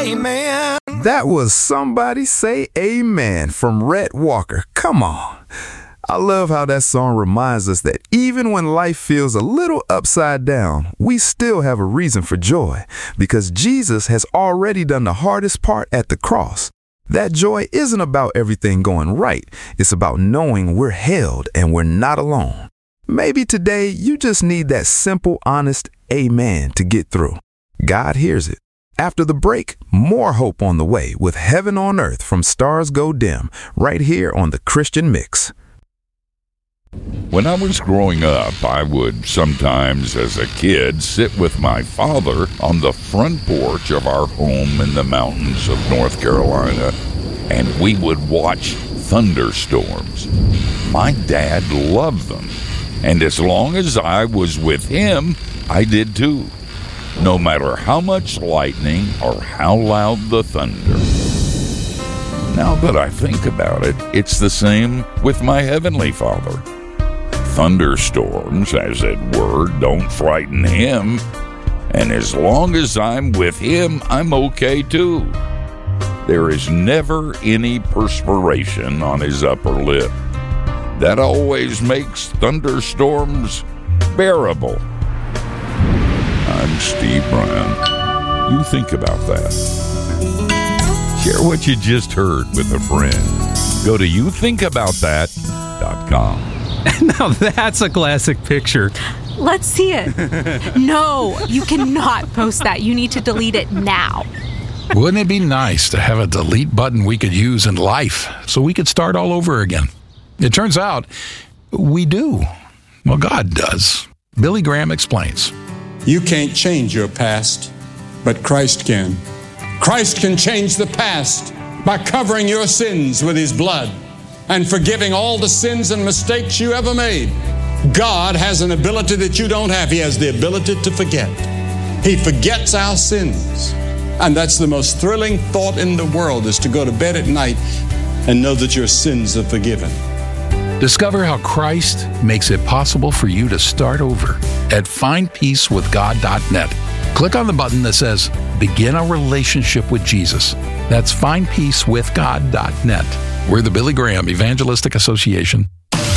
amen. That was Somebody Say Amen from Rhett Walker. Come on. I love how that song reminds us that even when life feels a little upside down, we still have a reason for joy because Jesus has already done the hardest part at the cross. That joy isn't about everything going right. It's about knowing we're held and we're not alone. Maybe today you just need that simple, honest amen to get through. God hears it. After the break, more hope on the way with Heaven on Earth from Stars Go Dim right here on The Christian Mix. When I was growing up, I would sometimes, as a kid, sit with my father on the front porch of our home in the mountains of North Carolina, and we would watch thunderstorms. My dad loved them, and as long as I was with him, I did too, no matter how much lightning or how loud the thunder. Now that I think about it, it's the same with my Heavenly Father. Thunderstorms, as it were, don't frighten him, and as long as I'm with him, I'm okay too. There is never any perspiration on his upper lip. That always makes thunderstorms bearable. I'm Steve Brown. You think about that. Share what you just heard with a friend. Go to youthinkaboutthat.com. Now that's a classic picture. Let's see it. No, you cannot post that. You need to delete it now. Wouldn't it be nice to have a delete button we could use in life so we could start all over again? It turns out we do. Well, God does. Billy Graham explains. You can't change your past, but Christ can. Christ can change the past by covering your sins with His blood and forgiving all the sins and mistakes you ever made. God has an ability that you don't have. He has the ability to forget. He forgets our sins. And that's the most thrilling thought in the world, is to go to bed at night and know that your sins are forgiven. Discover how Christ makes it possible for you to start over at findpeacewithgod.net. Click on the button that says Begin a Relationship with Jesus. That's findpeacewithgod.net. We're the Billy Graham Evangelistic Association,